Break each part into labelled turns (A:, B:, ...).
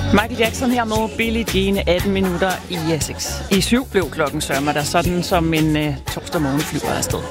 A: Michael Jackson her med Billie Jean, 18 minutter i 6. I 7 blev klokken sørmer der sådan som en torsdag morgen flyver afsted.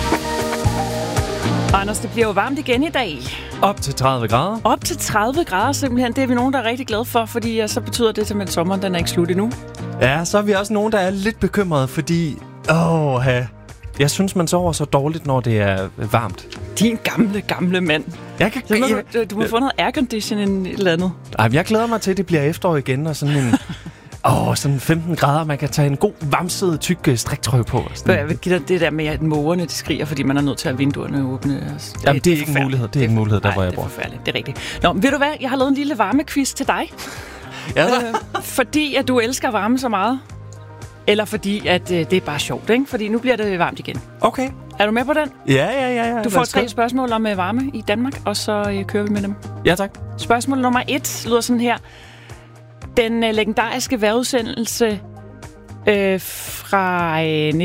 A: Anders, det bliver jo varmt igen i dag.
B: Op til 30 grader.
A: Op til 30 grader simpelthen. Det er vi nogen, der er rigtig glade for, fordi så betyder det simpelthen, at sommeren den er ikke slut endnu.
B: Ja, så er vi også nogen, der er lidt bekymrede, fordi jeg synes, man sover så dårligt, når det er varmt.
A: Din gamle mand. Du må få noget airconditioning eller andet.
B: Jeg glæder mig til, at det bliver efterår igen, og sådan en... sådan 15 grader, man kan tage en god, vamset, tyk striktrøje på.
A: Jeg vil give dig det der med, at mågerne de skriger, fordi man er nødt til at have vinduerne åbne.
B: Jamen, det er ikke en mulighed. Det er ikke en mulighed, der hvor jeg bor.
A: Det er forfærdeligt. Det er rigtigt. Nå, ved du hvad? Jeg har lavet en lille varmequiz til dig.
B: Ja,
A: fordi at du elsker varme så meget. Eller fordi at det er bare sjovt, ikke? Fordi nu bliver det varmt igen.
B: Okay.
A: Er du med på den?
B: Ja.
A: Du får 3 spørgsmål om varme i Danmark, og så kører vi med dem.
B: Ja, tak.
A: Spørgsmål nummer 1 lyder sådan her. Den legendariske vejrudsendelse fra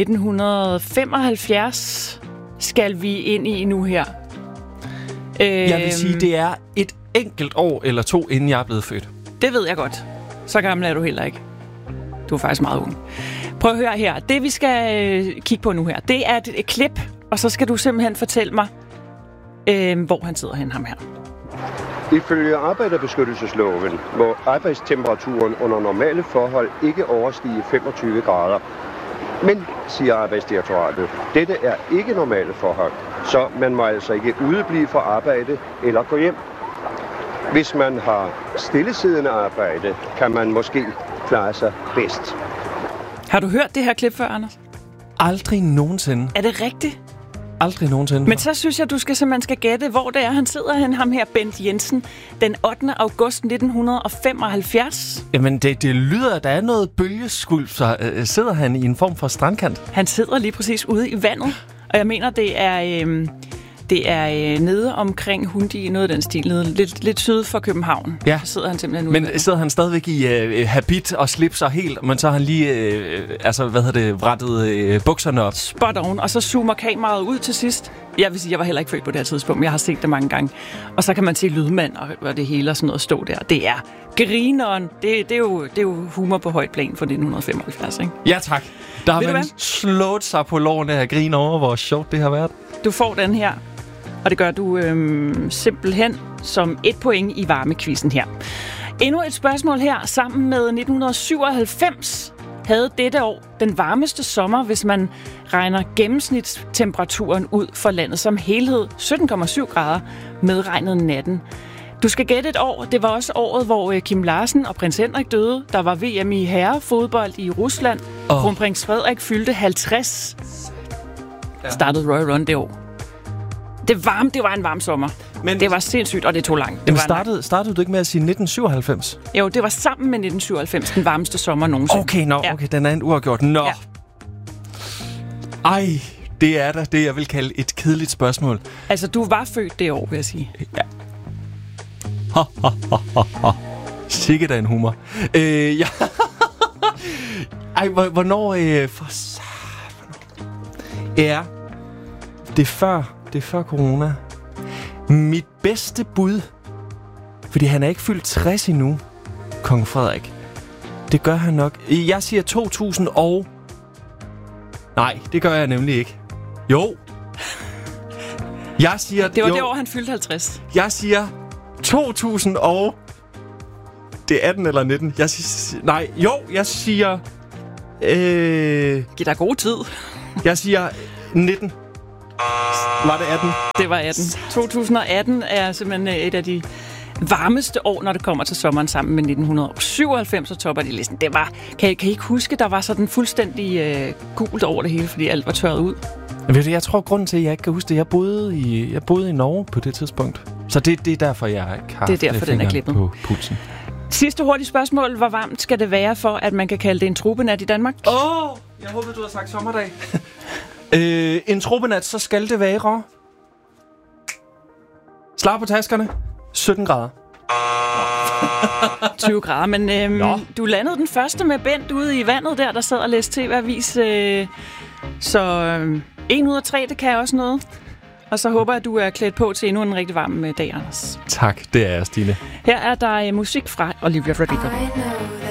A: 1975 skal vi ind i nu her.
B: Jeg vil sige, det er et enkelt år eller 2, inden jeg er blevet født.
A: Det ved jeg godt. Så gammel er du heller ikke. Du er faktisk meget ung. Prøv at høre her. Det vi skal kigge på nu her, det er et klip, og så skal du simpelthen fortælle mig, hvor han sidder hen, ham her.
C: Ifølge arbejderbeskyttelsesloven må arbejdstemperaturen under normale forhold ikke overstige 25 grader. Men, siger Arbejdsdirektoratet, dette er ikke normale forhold, så man må altså ikke udeblive fra arbejde eller gå hjem. Hvis man har stillesiddende arbejde, kan man måske klare sig bedst.
A: Har du hørt det her klip før, Anders?
B: Aldrig nogensinde.
A: Er det rigtigt?
B: Aldrig nogensinde.
A: Men så synes jeg, du skal gætte, hvor det er, han sidder hen, ham her, Bent Jensen, den 8. august 1975.
B: Jamen, det lyder, at der er noget bølgeskvulp, så sidder han i en form for strandkant.
A: Han sidder lige præcis ude i vandet, og jeg mener, det er nede omkring Hundi, noget af den stil, nede lidt syd for København.
B: Ja.
A: Så sidder han simpelthen ude.
B: Men sidder han stadigvæk i habit og slipser helt, men så har han lige, vrattet bukserne op.
A: Spot on, og så zoomer kameraet ud til sidst. Jeg vil sige, jeg var heller ikke født på det her tidspunkt, men jeg har set det mange gange. Og så kan man se lydmand og det hele og sådan noget stå der. Det er grineren. Det er jo humor på højt plan for 1975, ikke?
B: Ja, tak. Der har man slået sig på lårene af grin over, hvor sjovt det har været.
A: Du får den her, og det gør du simpelthen som 1 point i varmekvisten her. Endnu et spørgsmål her. Sammen med 1997 havde dette år den varmeste sommer, hvis man regner gennemsnitstemperaturen ud for landet som helhed. 17,7 grader medregnet natten. Du skal gætte et år. Det var også året, hvor Kim Larsen og prins Henrik døde. Der var VM i herrefodbold i Rusland. Kronprins Frederik fyldte 50. Startede Royal Run det år. Det var en varm sommer. Men det var sindssygt, og det tog langt.
B: Men startede du ikke med at sige 1997?
A: Jo, det var sammen med 1997 den varmeste sommer nogensinde.
B: Okay, den er en uafgjort. Nå. Ja. Ej, det er da det, jeg vil kalde et kedeligt spørgsmål.
A: Altså, du var født det år, vil jeg sige.
B: Ja. Sikke da en humor. Ja. Ej, hvornår... Ja, det er før corona. Mit bedste bud, fordi han er ikke fyldt 60 endnu, Kong Frederik. Det gør han nok. Jeg siger 2000 og... Nej, det gør jeg nemlig ikke. Jo. Jeg siger...
A: Det var det år, han fyldte 50.
B: Jeg siger 2000 og... Det er 18 eller 19. Jeg siger...
A: Giv dig god tid.
B: Jeg siger 19. Var det 18?
A: Det var 18. 2018 er simpelthen et af de varmeste år, når det kommer til sommeren, sammen med 1997, så topper de listen. Det var, kan I ikke huske, der var sådan fuldstændig gult over det hele, fordi alt var tørret ud?
B: Jeg tror, grunden til, at jeg ikke kan huske det, jeg boede i Norge på det tidspunkt. Så det er derfor, jeg ikke har
A: den er klippet
B: på pulsen.
A: Sidste hurtige spørgsmål. Hvor varmt skal det være for, at man kan kalde det en tropenat i Danmark?
B: Jeg håber, du har sagt sommerdag. En tropenat, så skal det være... Slag på taskerne. 17 grader.
A: 20 grader, men du landede den første med Bent ude i vandet der sad og læste TV-avis. Så 1 ud af 3, det kan også noget. og så håber jeg, at du er klædt på til endnu en rigtig varm dag, Anders.
B: Tak, det er jeg, Stine.
A: Her er der musik fra Olivia Rodrigo.
D: I know that